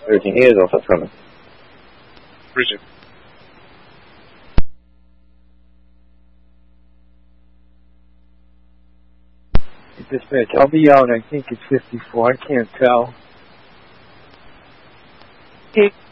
everything is on Satsuma. Bridget. Dispatch, I'll be out. I think it's 54. I can't tell. Okay.